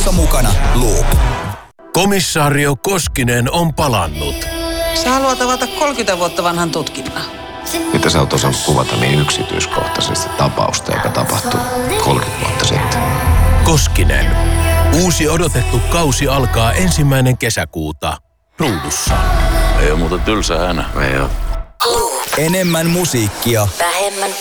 Radiossa mukana Loop. Komissaario Koskinen on palannut. Sä haluat avata 30 vuotta vanhan tutkinnan. Mitä sä oot osannut kuvata niin yksityiskohtaisesti tapausta, joka tapahtui 30 vuotta sitten? Koskinen. Uusi odotettu kausi alkaa 1. kesäkuuta. Ruudussa. Ei oo muuta tylsä hänä. Ei oo. Enemmän musiikkia. Vähemmän